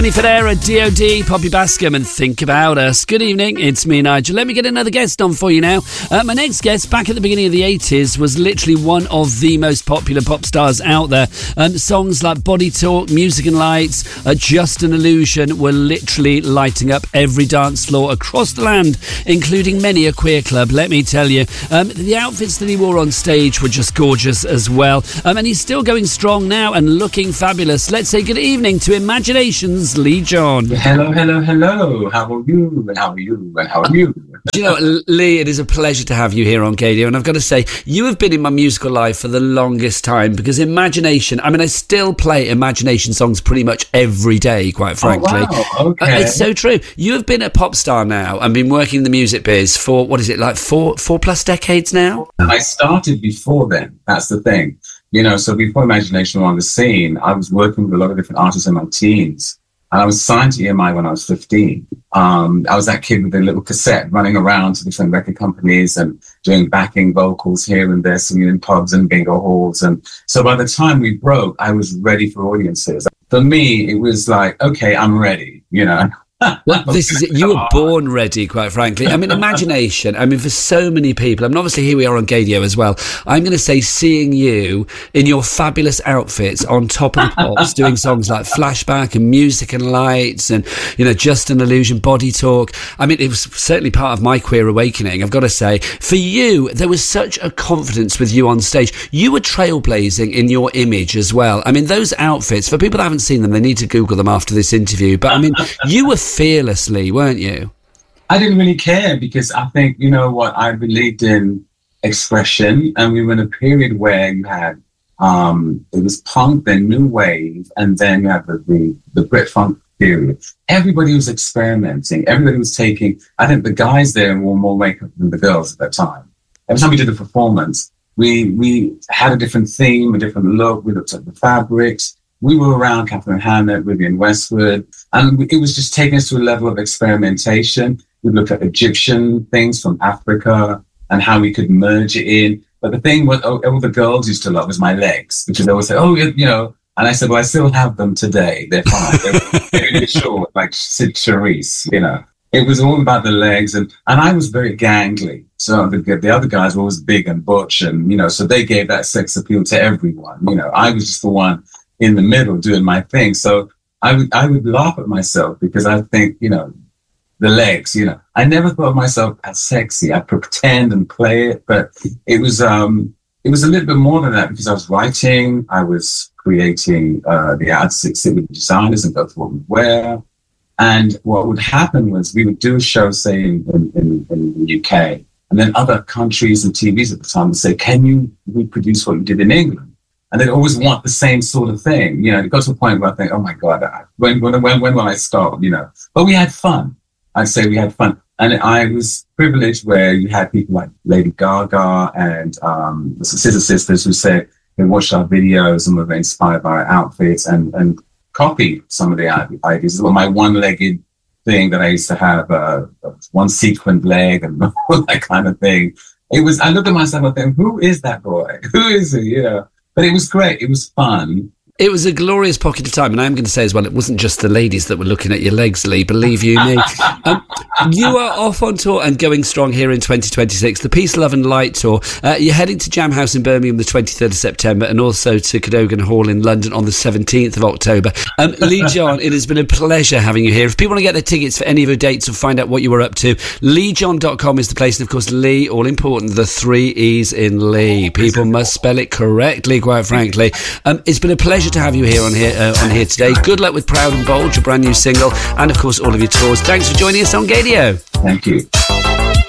Federa, DOD, Poppy Bascom, and Think About Us. Good evening, it's me, Nigel. Let me get another guest on for you now. My next guest, back at the beginning of the 80s, was literally one of the most popular pop stars out there. Songs like Body Talk, Music and Lights, Just an Illusion were literally lighting up every dance floor across the land, including many a queer club, let me tell you. The outfits that he wore on stage were just gorgeous as well. And he's still going strong now and looking fabulous. Let's say good evening to Imagination's Lee John. Hello. How are you? And how are you? And how are you? Do you know, Lee, it is a pleasure to have you here on Gaydio, and I've got to say, you have been in my musical life for the longest time, because Imagination, I mean, I still play Imagination songs pretty much every day, quite frankly. Oh, wow. Okay. It's so true. You have been a pop star now and been working in the music biz for, what is it, like four plus decades now? I started before then. That's the thing. You know, so before Imagination were on the scene, I was working with a lot of different artists in my teens. And I was signed to EMI when I was 15. I was that kid with a little cassette running around to different record companies and doing backing vocals here and there, singing in pubs and bingo halls. And so by the time we broke, I was ready for audiences. For me, it was like, okay, I'm ready, you know. Well, this is it. You were born ready, quite frankly. I mean, Imagination, I mean, for so many people, I mean, obviously here we are on Gaydio as well. I'm going to say seeing you in your fabulous outfits on Top of the Pops, doing songs like Flashback and Music and Lights and, you know, Just an Illusion, Body Talk. I mean, it was certainly part of my queer awakening, I've got to say. For you, there was such a confidence with you on stage. You were trailblazing in your image as well. I mean, those outfits, for people that haven't seen them, they need to Google them after this interview. But I mean, you were fearlessly, weren't you? I didn't really care, because I think, you know what, I believed in expression, and we were in a period where you had it was punk, then new wave, and then you had the Brit funk period. Everybody was experimenting. Everybody was taking, I think the guys there wore more makeup than the girls at that time. Every time we did a performance, we had a different theme, a different look. We looked at the fabrics. We were around Catherine Hannah, Vivienne Westwood, and it was just taking us to a level of experimentation. We looked at Egyptian things from Africa and how we could merge it in. But the thing what all the girls used to love was my legs, because they would say, oh, you know, and I said, well, I still have them today. They're fine. They're really short, like Sid Charisse, you know. It was all about the legs, and I was very gangly. So the other guys were always big and butch, and, you know, so they gave that sex appeal to everyone. You know, I was just the one in the middle doing my thing. So I would laugh at myself, because I think, you know, the legs, you know, I never thought of myself as sexy. I pretend and play it, but it was a little bit more than that, because I was writing, I was creating the outfits with the designers and that's what we wear. And what would happen was we would do a show, say in the UK, and then other countries and TVs at the time would say, can you reproduce what you did in England? And they'd always want the same sort of thing. You know, it got to a point where I think, oh my God, when will I stop, you know? But we had fun. I'd say we had fun. And I was privileged where you had people like Lady Gaga and the Scissor Sisters who said they watched our videos and were very inspired by our outfits and copied some of the ideas. Well, my one-legged thing that I used to have, one sequined leg and all that kind of thing. I looked at myself and think, who is that boy? Who is he? You know? But it was great. It was fun. It was a glorious pocket of time. And I'm going to say as well, it wasn't just the ladies that were looking at your legs, Lee, believe you me. You are off on tour and going strong here in 2026. The Peace, Love and Light tour. You're heading to Jam House in Birmingham the 23rd of September and also to Cadogan Hall in London on the 17th of October. Lee John, it has been a pleasure having you here. If people want to get their tickets for any of your dates or find out what you were up to, leejohn.com is the place. And of course, Lee, all important, the 3 E's in Lee. People must spell it correctly, quite frankly. It's been a pleasure to have you here on here today. Good luck with Proud and Bold, your brand new single, and of course all of your tours. Thanks for joining us on Gaydio. Thank you.